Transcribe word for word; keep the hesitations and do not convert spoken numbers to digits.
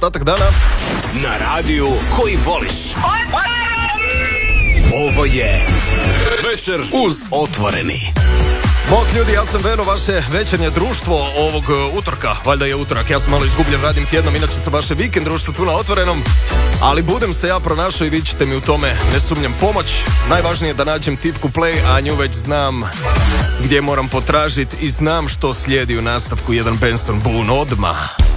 ostatak dana na radiju koji voliš. Ovo je Večer uz Otvoreni. Bog ljudi, ja sam Veno, vaše večernje društvo ovog utorka. Valjda je utorak, ja sam malo izgubljen radim tjednom, inače sam vaše vikend društvo tu na Otvorenom. Ali budem se ja pronašao i vi ćete mi u tome, ne sumnjam, pomoć. Najvažnije je da nađem tipku play, a nju već znam gdje moram potražiti i znam što slijedi u nastavku. Jedan Benson Boone odmah.